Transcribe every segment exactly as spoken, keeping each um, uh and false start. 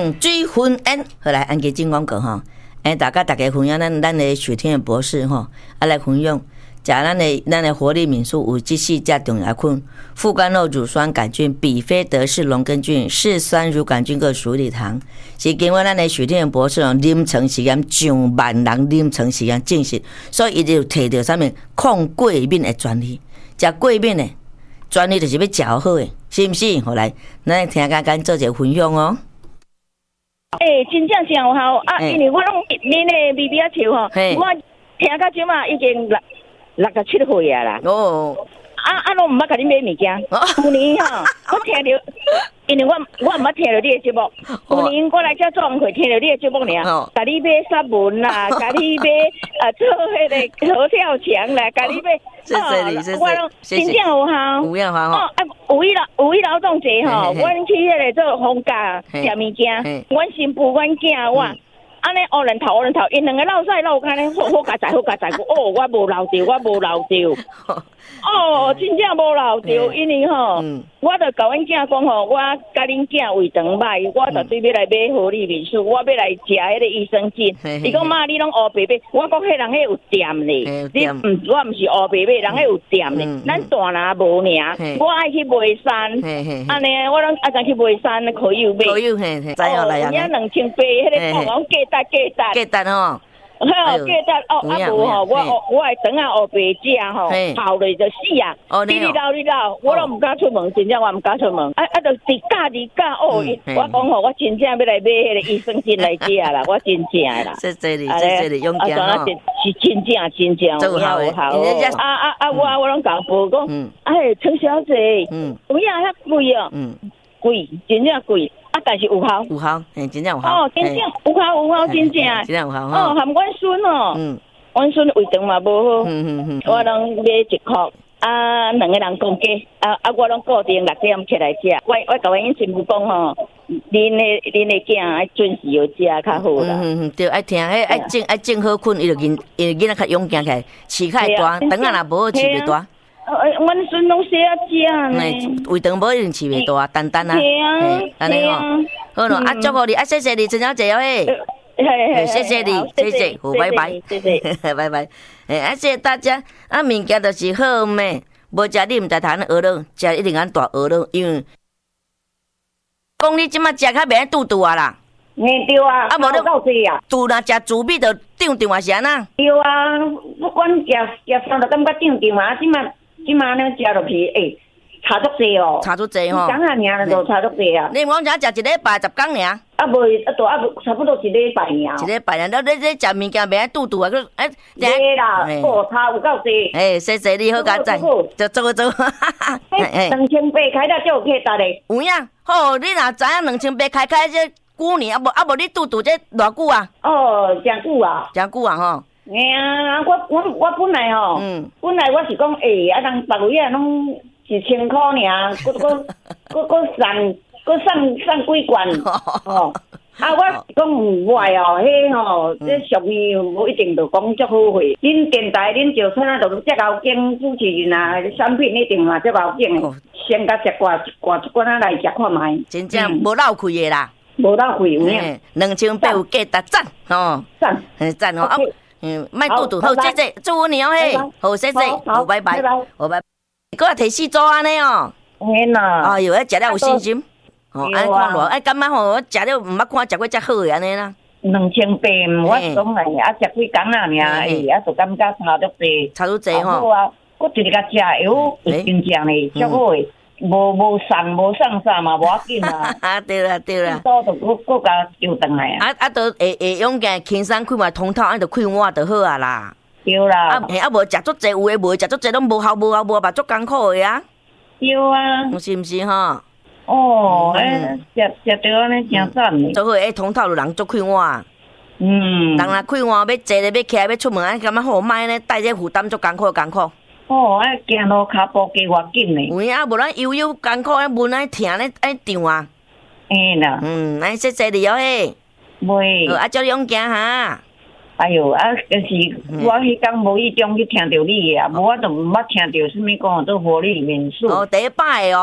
糖水分烟，好来，按个进广告哈。哎，大家大家分享咱咱的许天的博士哈，啊来分享，食咱的咱的活力敏素有这四只重要菌：副甘露乳酸杆菌、比菲德氏龙根菌、嗜酸乳杆菌个鼠李糖，是经过咱的许天的博士哦临床实验上万人临床实验证实，所以伊就摕到啥物抗过敏的专利，食过敏的专利就是要食好的，是毋是？好来，咱来听看咱做一个分享哦。 诶、欸，真正真有效啊！因为我拢恁的咪咪啊笑吼，我听到即马已经六六十七岁啊啦。哦，啊啊，拢毋捌甲你买物件。去年吼，我听着，因为我我毋捌听着你的节目。去年我来遮做工课，听着你的节目尔，甲你买纱文啦，甲你买啊做迄个合跳墙啦，甲你买。 谢谢你，谢谢， 我拢真正有效。 有效吼。 哦，啊，有伊劳有伊劳动节吼，阮去迄个做放假食物件，阮新妇、阮囝我。安尼乌人头乌人头，因两个老晒老干咧，好好加载好加载，哦，我无留着，我无留着，哦，真正无留着，因为吼，我著甲阮囝讲吼，我甲恁囝胃肠歹，我绝对要来买活力敏素，我要来食迄个益生菌。伊讲妈，你拢乌白白，我讲迄人迄有店咧，你毋，我毋是乌白白，人迄有店咧，咱大拿无名，我爱去买衫，安尼我拢爱甲去买衫，可以有买， 可以嘿，知影来啊， 有影两千八，迄个讲讲价。价值价值吼， 好价值哦，啊无吼，我我的肠啊黑白食吼，泡落就死啊！你你老你老，我都唔敢出门，真正我唔敢出门。啊啊，就伫假伫假哦，我讲吼，我真正要来买迄个益生菌来食啦，我真正啦。 谢谢你，谢谢你，勇敢吼。 是真正真正有效有效。啊啊啊！我我拢讲无讲，哎，陈小姐，嗯，有影遐贵哦，嗯，贵，真正贵。啊，但是有效， 有效，嘿，真正有效。 哦，真正有效，有效，真正。 真正有效哦，含阮孙哦，嗯，阮孙胃肠嘛无好，嗯嗯嗯，我拢买一箍，啊，两个人公价，啊啊，我拢固定六点起来食。我我甲阮因媳妇讲吼，恁的恁的囝爱准时要食较好啦。 嗯嗯，对，爱听，迄爱种爱种好困，伊就囡伊囡仔较勇行起来，饲较大，肠仔若无好饲袂大。 呃，阮孙拢小啊食呢，胃肠无一定饲袂大，单单啊，安尼吼，好咯，啊，祝福你，啊，谢谢你，陈小姐哦嘿，谢谢你，谢谢，好，拜拜， 谢谢， 拜拜，诶，啊，谢谢大家，啊，物件就是好咩，无食你毋知谈鹅肉，食一定安大鹅肉，因为讲你即马食较袂爱肚肚啊啦。 嘿对啊，啊无你够济啊， 肚若食猪肉就长长啊是安那？ 对啊，阮食食饭就感觉长长啊，即马。即马呢食落去，诶，差足济哦， 差足济吼， 讲下尔就差足济啊。 你讲只食一礼拜十天尔？ 啊袂，啊都啊差不多一礼拜尔。 一礼拜尔，你你你食物件袂爱肚肚啊？佮诶， 对啦，哦，差有够济。 诶，谢谢你好佳哉，就做做。 诶，两千八开了就有价值嘞。 有影，好，你若知影两千八开开这几年，啊无啊无你肚肚这偌久啊？ 哦，真久啊， 真久啊吼。 哎呀，我我我本来吼，嗯，本来我是讲，诶、欸，啊，人别位啊，拢一千块尔，搁搁搁搁送，搁送送几罐，哦，啊，我是讲唔坏哦，迄吼，这俗语无一定就讲足好货。恁电台恁就算啊，就遮高景主持人啊，产品一定嘛遮高景的，先甲食挂挂一罐啊来食看卖。 真正无漏气的啦， 无漏气有影， 两千八有价值赞，吼， 赞， 赞哦。嗯，卖肚肚好，谢谢，祝福你哦嘿，好，谢谢，好，拜拜，好拜，搁来摕四组安尼哦， 嘿呐， 哎呦，食了有信心，哦，安看落，哎，感觉吼，我食了毋捌看食过遮好安尼啦， 两千八，我讲诶，啊，食几工啊，尔，诶，啊，就感觉差足济， 差足济吼， 好啊，我直直甲食，哟，真正诶，足好诶。无无送无送啥嘛，无要紧啊！ 啊对啦对啦， 多就搁搁甲丢转来啊！ 啊啊，都会会用个轻松开嘛，通透，安就开碗就好啊啦。 对啦， 啊嘿，啊无食足济，有诶无食足济拢无效无效无效，足艰苦诶啊！ 对啊， 是毋是吼？ 哦，诶，食食着安尼真赞诶！ 做好诶，通透就人足开碗。嗯，人若开碗要坐咧，要起来要出门，安感觉好歹呢，带这负担足艰苦艰苦。 哦，爱行路骹步加偌紧嘞。 有影，啊，无咱悠悠艰苦，爱闷爱疼咧，爱长啊。 嘿啦。 嗯，爱谢谢你哦嘿。 袂。 好，啊，照勇行哈。 哎呦，啊，就是我迄天无意中去听到你的啊，无我都毋捌听到什么讲做活力元素。 哦，第一摆哦。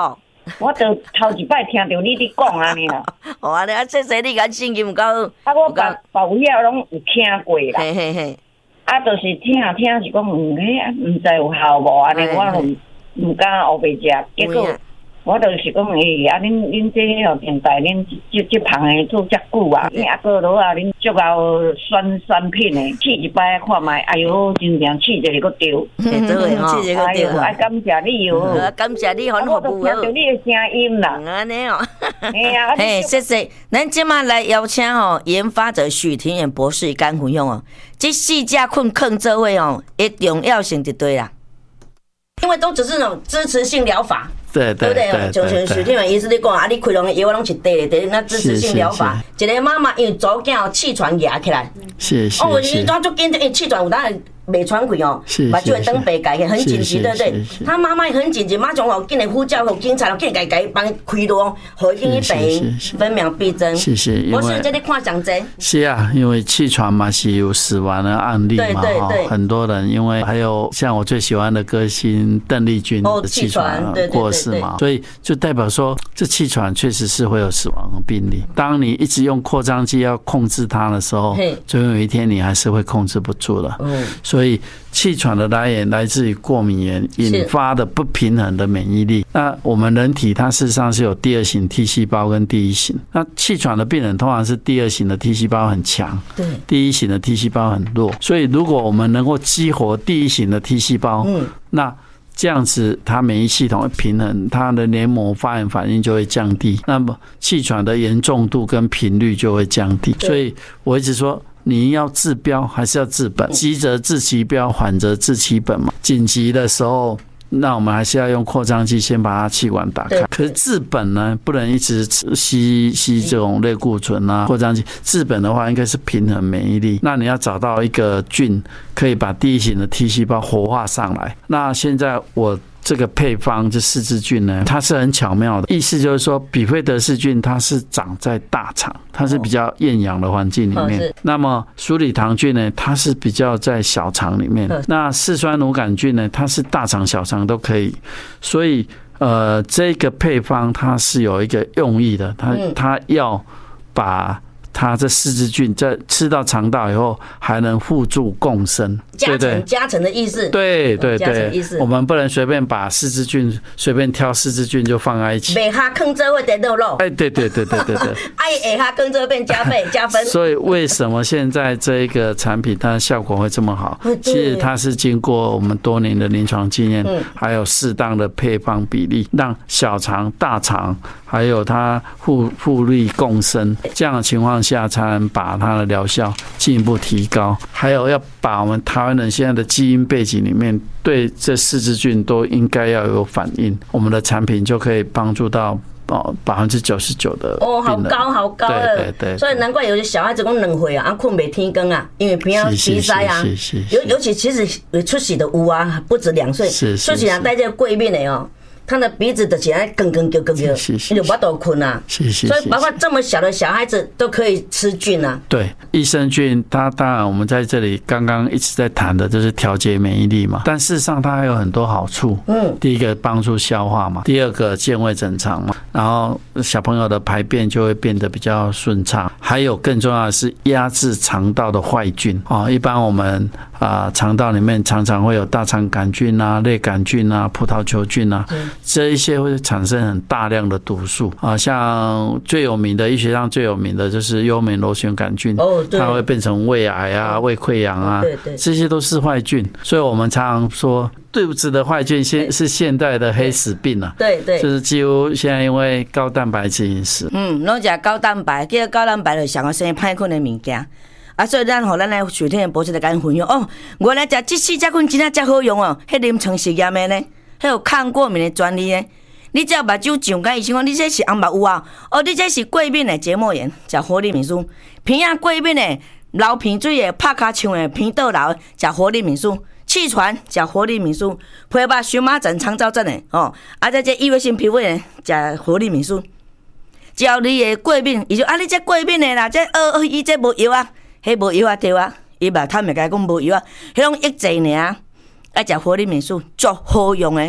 我就头一摆听到你伫讲安尼啦。 哦，安尼啊，这些你甲信息唔够。 啊，我别别有遐拢有听过啦。 嘿嘿嘿。 啊，就是听啊听是讲，嗯，迄唔知有效无安尼，我拢唔敢学袂食。结果我就是讲，诶，啊，恁恁这迄个电台，恁这这旁的做遮久啊，恁阿哥佬啊，恁足够选选品的，试一摆看卖，哎哟，真正试一个个对， 对对吼，试一个对。 哎，感谢你哟， 感谢你，很服务。 我都听到你的声音啦， 安尼哦。 嘿啊， 嘿，谢谢。咱今麦来邀请吼研发者许庭远博士跟分享哦，这四家困坑这位哦，的重要性就对啦，因为都只是那种支持性疗法。 对对对对， 就像许天远医师你讲啊，你开拢的药拢是对的，那支持性疗法。一个妈妈因为早囝气喘压起来， 是是。 哦，你当做紧张，气喘有当然没喘开哦，把就会登北改，很紧急，对不对？他妈妈很紧急，马上哦，紧来呼叫，警察，紧来改帮开路，回去一病，分秒必争。 是是， 我是这里看上真。 是啊，因为气喘嘛是有死亡的案例嘛，哈，很多人因为还有像我最喜欢的歌星邓丽君的气喘过世嘛，所以就代表说这气喘确实是会有死亡的病例。当你一直用扩张剂要控制它的时候，总有一天你还是会控制不住了。所以气喘的来源来自于过敏原引发的不平衡的免疫力。那我们人体它事实上是有第二型 T 细胞跟第一型。那气喘的病人通常是第二型的 T 细胞很强，对，第一型的 T 细胞很弱。所以如果我们能够激活第一型的 T 细胞，嗯，那这样子，它免疫系统会平衡，它的黏膜发炎反应就会降低，那么气喘的严重度跟频率就会降低。所以我一直说，你要治标还是要治本？急则治其标，缓则治其本嘛。紧急的时候，那我们还是要用扩张剂先把它气管打开。可是治本呢，不能一直吸吸这种类固醇啊、扩张剂。治本的话，应该是平衡免疫力。那你要找到一个菌，可以把第一型的 T 细胞活化上来。那现在我这个配方这四支菌呢，它是很巧妙的，意思就是说，比菲德氏菌它是长在大肠，它是比较厌氧的环境里面。哦、那么鼠李糖菌呢，它是比较在小肠里面。那四酸乳杆菌呢，它是大肠、小肠都可以。所以，呃，这个配方它是有一个用意的，它它要把它这四支菌在吃到肠道以后，还能互助共生， 加成加成的意思。对对对，我们不能随便把四支菌随便挑四支菌就放在一起。 每下坑这会得肉肉。 哎，对对对对对对。 哎，下坑这变加倍加分。 所以为什么现在这一个产品它的效果会这么好？其实它是经过我们多年的临床经验，还有适当的配方比例，让小肠、大肠还有它互互利共生，这样的情况下才能把它的疗效进一步提高。还有要把我们台湾人现在的基因背景里面对这四支菌都应该要有反应，我们的产品就可以帮助到哦，百分之九十九的哦，好高好高了，对对对，所以难怪有些小孩子讲两岁啊，啊困没天光啊，因为平常鼻塞啊，尤尤其其实出血的有啊，不止两岁，出血啊带这个过敏的哦。他的鼻子的起来更更叫叫叫，你就不都困啊。所以包括这么小的小孩子都可以吃菌啊。 对，益生菌它当然我们在这里刚刚一直在谈的就是调节免疫力嘛，但事实上它还有很多好处。嗯，第一个帮助消化嘛，第二个健胃整肠嘛，然后小朋友的排便就会变得比较顺畅，还有更重要的是压制肠道的坏菌啊。一般我们啊肠道里面常常会有大肠杆菌啊、类杆菌啊、葡萄球菌啊。这一些会产生很大量的毒素啊，像最有名的医学上最有名的就是幽门螺旋杆菌，它会变成胃癌啊、胃溃疡啊，这些都是坏菌。所以我们常常说，肚子的坏菌现是现代的黑死病啊，对对，就是几乎现在因为高蛋白质饮食， 嗯，拢食高蛋白，叫高蛋白就上个生歹困的物件。啊，所以咱互咱来许天元博士来跟分享哦，原来食这四只菌真正真好用哦，迄临床实验的呢。还有抗过敏的专利呢？你只要目睭上甲医生讲，你这是红目有啊？哦，你这是过敏的结膜炎，食活力敏素；鼻啊过敏的、流鼻水的、拍卡枪的、鼻倒流，食活力敏素；气喘食活力敏素；皮肤荨麻疹、肠燥症的哦，啊，在这异位性皮肤的食活力敏素。只要你的过敏，伊就啊，你这过敏的啦，这哦哦，伊这无药啊，迄无药啊对啊，伊嘛他们甲讲无药啊，迄种抑制尔。爱食活力敏素，足好用的，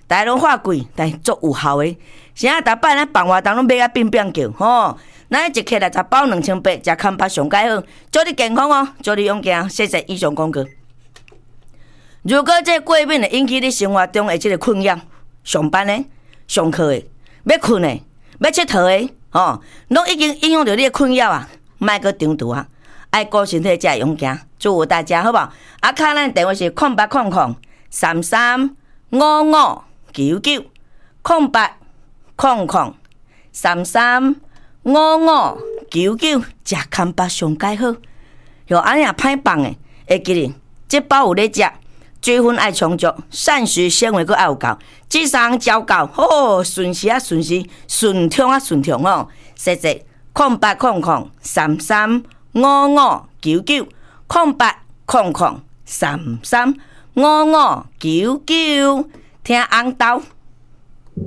大家拢话贵，但足有效的。现在逐摆咱放活动拢买啊变变叫吼，咱一克六十包两千八，食康巴上介好，祝你健康哦，祝你勇敢。谢谢以上广告。如果这过敏会引起你生活中的这个困扰，上班的、上课的、要困的、要佚佗的，吼，拢已经影响到你的困扰啊，莫阁长途啊，爱顾身体才会勇敢。祝福大家好不好？啊，卡咱电话是空八空空三三五五九九空八。空空三三五五九九，食康巴上介好。有安尼也歹放诶，会记哩，这包有咧食，水分爱充足，膳食纤维佫爱有够，这三项照够，吼，顺时啊顺时，顺畅啊顺畅哦。谢谢，空八空空三三五五九九，空八空空三三五五九九，听红豆。